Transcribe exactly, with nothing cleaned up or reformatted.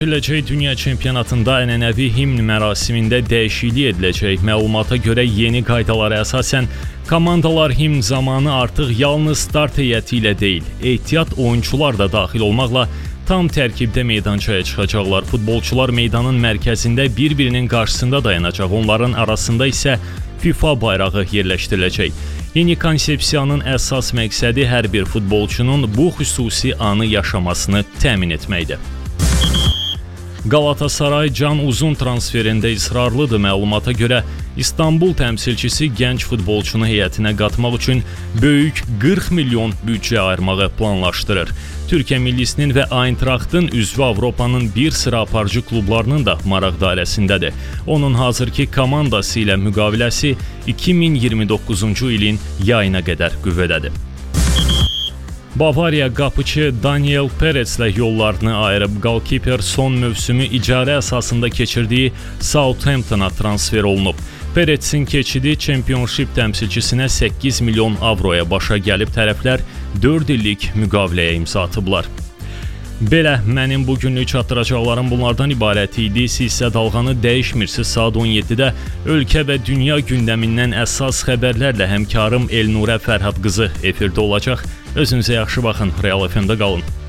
Keçiriləcək dünya çempionatında ənənəvi himn mərasimində dəyişiklik ediləcək. Məlumata görə yeni qaydalara əsasən komandalar himn zamanı artıq yalnız start heyəti ilə deyil, ehtiyat oyunçular da daxil olmaqla tam tərkibdə meydançaya çıxacaqlar. Futbolçular meydanın mərkəzində bir-birinin qarşısında dayanacaq. Onların arasında isə FIFA bayrağı yerləşdiriləcək. Yeni konsepsiyanın əsas məqsədi hər bir futbolçunun bu xüsusi anı yaşamasını təmin etməkdir. Galatasaray Can Uzun transferində israrlıdır. Məlumata görə İstanbul təmsilçisi gənc futbolçunu heyətinə qatmaq üçün böyük qırx milyon büdcə ayırmağı planlaşdırır. Türkiyə millisinin və Eintrachtın üzvü Avropanın bir sıra aparıcı klublarının da maraq dairəsindədir. Onun hazırki komandası ilə müqaviləsi iki min iyirmi doqquzuncu ilin yayına qədər qüvvədədir. Bavariya qapıçı Daniel Peretzlə yollarını ayırıb. Qalkiper son mövsümü icarə əsasında keçirdiyi Southamptona transfer olunub. Peretzin keçidi Championship təmsilçisinə səkkiz milyon avroya başa gəlib, tərəflər dörd illik müqaviləyə imza atıblar. Belə, mənim bugünlük çatdıracaqlarım bunlardan ibarət idi. Siz isə dalğanı dəyişmirsiniz. Saat on yeddidə ölkə və dünya gündəmindən əsas xəbərlərlə həmkarım Elnurə Fərhad qızı efirdə olacaq. Özünüzə yaxşı baxın, Real F M-də qalın.